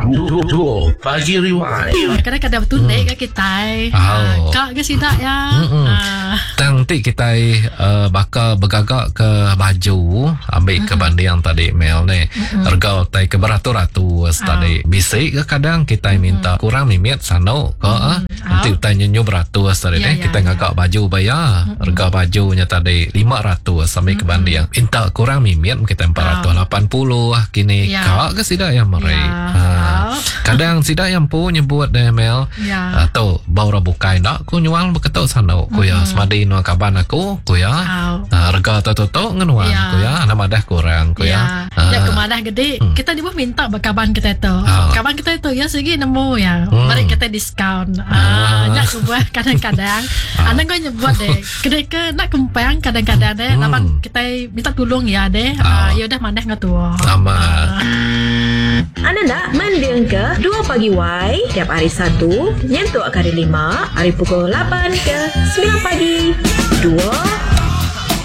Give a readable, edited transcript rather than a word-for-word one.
Pagi riwai. Kadang-kadang bertulik ke kita. Kak ke sidak ya. Nanti kita bakal bergagak ke baju, ambil ke banding tadi Mel ni. Harga tai ke beratus-ratus tadi. Bisik ke kadang kita minta kurang mimit sano ke nanti kita nyenyu beratus tadi ni. Kita ngagak baju bayar. Harga bajunya tadi 500 sampai ke banding. Minta kurang mimit kita 480 kini. Kak ke sidak yang mereka. Kadang sidak yang pun nyebut deh Mel. Tu baru bukai dak ku nyual beketuk sano ku ya semadi no kaban aku ku ya. Harga tu ngenuan ku ya ana madah kurang ku ya. Ya kemadah gede kita di bawah minta bakaban kita tu. Kaban kita tu ya segi nemu ya. Mari kita diskaun. Nak sebuah kadang-kadang ana kau nyebut deh. Gede ke nak kempang kadang-kadang deh lawan kita minta tolong ya deh. Ya udah madah ngatua. Sama. Anda nak mendengar ke 2 pagi Y tiap hari Sabtu nyentuh hari 5 hari pukul 8 ke 9 pagi 2